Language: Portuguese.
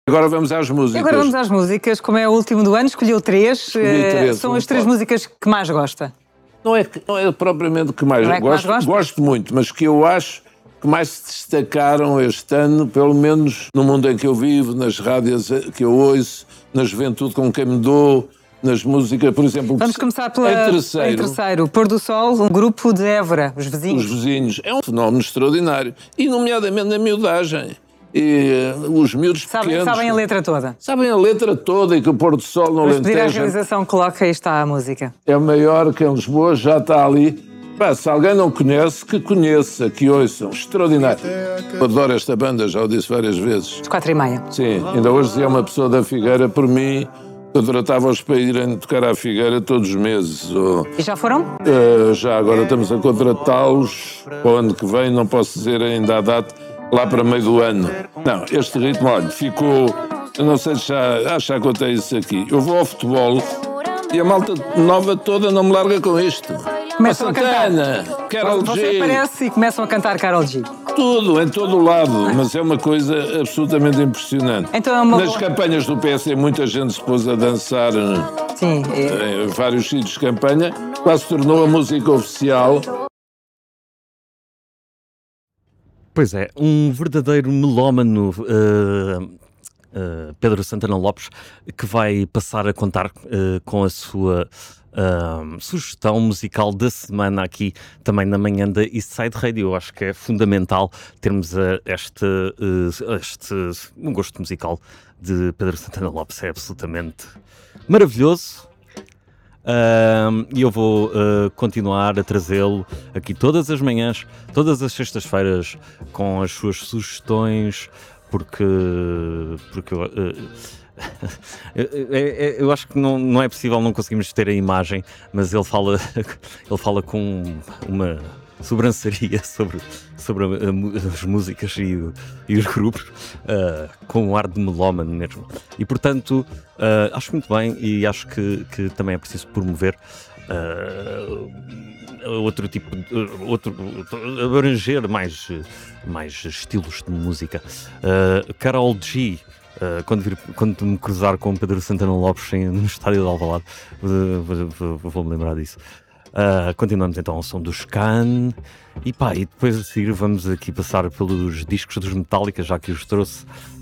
Agora vamos às músicas. Agora vamos às músicas. Como é o último do ano, escolheu três. São as três músicas que mais gosta. Não é propriamente que mais, gosto muito, mas que eu acho que mais se destacaram este ano, pelo menos no mundo em que eu vivo, nas rádios que eu ouço, na juventude com quem me dou, nas músicas, por exemplo... Vamos começar em terceiro. Pôr do Sol, um grupo de Évora, Os Vizinhos. Os Vizinhos. É um fenómeno extraordinário. E, nomeadamente, na miudagem. E os miúdos pequenos... Sabem a letra toda. Sabem a letra toda e que o Pôr do Sol no Alentejo... Vamos pedir à realização que coloca, aí está a música. É o maior que em Lisboa, já está ali. Pá, se alguém não conhece, que conheça, que ouçam. Extraordinário. Eu adoro esta banda, já o disse várias vezes. Às 4h30. Sim, ainda hoje dizia uma pessoa da Figueira, por mim, eu tratava-os para irem tocar à Figueira todos os meses. E já foram? Já, agora estamos a contratá-los para o ano que vem, não posso dizer ainda a data, lá para meio do ano. Não, este ritmo, olha, ficou... Eu não sei se já contei isso aqui. Eu vou ao futebol e a malta nova toda não me larga com isto. Começam a cantar. Karol G. Você aparece e começam a cantar Karol G. Tudo, em todo o lado, mas é uma coisa absolutamente impressionante. Então Nas campanhas do PS muita gente se pôs a dançar. Sim, em vários sítios de campanha, quase tornou a música oficial. Pois é, um verdadeiro melómano, Pedro Santana Lopes, que vai passar a contar com a sua sugestão musical da semana aqui também na manhã da East Side Radio. Eu acho que é fundamental termos um gosto musical de Pedro Santana Lopes, é absolutamente maravilhoso. E eu vou continuar a trazê-lo aqui todas as manhãs, todas as sextas-feiras, com as suas sugestões, porque eu acho que não é possível, não conseguimos ter a imagem, mas ele fala com uma sobrançaria sobre as músicas e os grupos, com um ar de melómano mesmo. E, portanto, acho muito bem e acho que também é preciso promover abranger mais estilos de música. Karol G. Quando me cruzar com Pedro Santana Lopes no estádio de Alvalade, vou-me lembrar disso. Continuamos então ao som dos Can e depois a seguir vamos aqui passar pelos discos dos Metallica, já que os trouxe